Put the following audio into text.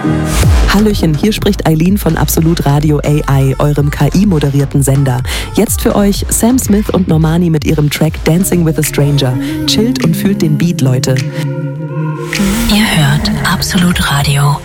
Hallöchen, hier spricht Eileen von Absolut Radio AI, eurem KI-moderierten Sender. Jetzt für euch Sam Smith und Normani mit ihrem Track Dancing with a Stranger. Chillt und fühlt den Beat, Leute. Ihr hört Absolut Radio.